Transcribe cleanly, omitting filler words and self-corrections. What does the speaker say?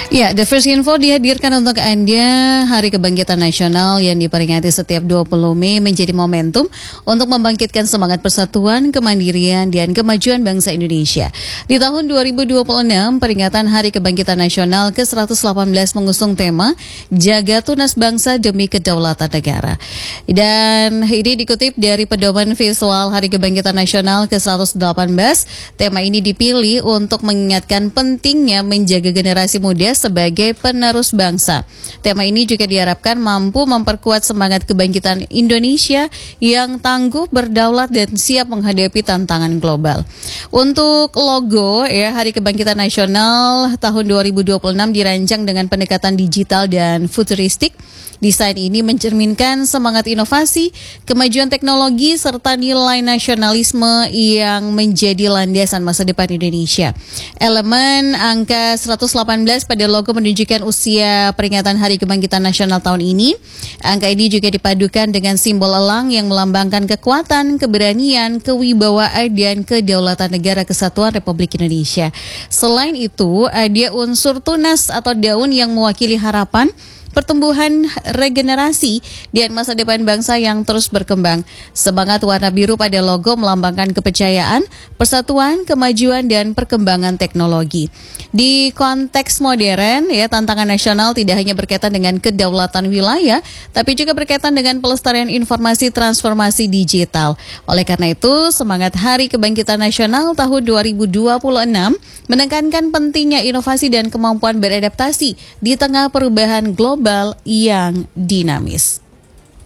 Ya, The First Info dihadirkan untuk Anda Hari Kebangkitan Nasional yang diperingati setiap 20 Mei menjadi momentum untuk membangkitkan semangat persatuan, kemandirian, dan kemajuan bangsa Indonesia. Di tahun 2026, peringatan Hari Kebangkitan Nasional ke-118 mengusung tema Jaga Tunas Bangsa Demi Kedaulatan Negara. Dan ini dikutip dari pedoman visual Hari Kebangkitan Nasional ke-118. Tema ini dipilih untuk mengingatkan pentingnya menjaga generasi muda sebagai penerus bangsa. Tema ini juga diharapkan mampu memperkuat semangat kebangkitan Indonesia yang tangguh, berdaulat, dan siap menghadapi tantangan global. Untuk logo Hari Kebangkitan Nasional tahun 2026 dirancang dengan pendekatan digital dan futuristik. Desain ini mencerminkan semangat inovasi, kemajuan teknologi, serta nilai nasionalisme yang menjadi landasan masa depan Indonesia. Elemen angka 118 pada logo menunjukkan usia peringatan Hari Kebangkitan Nasional tahun ini. Angka ini juga dipadukan dengan simbol elang yang melambangkan kekuatan, keberanian, kewibawaan, dan kedaulatan Negara Kesatuan Republik Indonesia. Selain itu, ada unsur tunas atau daun yang mewakili harapan, pertumbuhan, regenerasi, dan masa depan bangsa yang terus berkembang. Semangat warna biru pada logo melambangkan kepercayaan, persatuan, kemajuan, dan perkembangan teknologi. Di konteks modern, tantangan nasional tidak hanya berkaitan dengan kedaulatan wilayah, tapi juga berkaitan dengan pelestarian informasi transformasi digital. Oleh karena itu, semangat Hari Kebangkitan Nasional tahun 2026 menekankan pentingnya inovasi dan kemampuan beradaptasi di tengah perubahan global yang dinamis.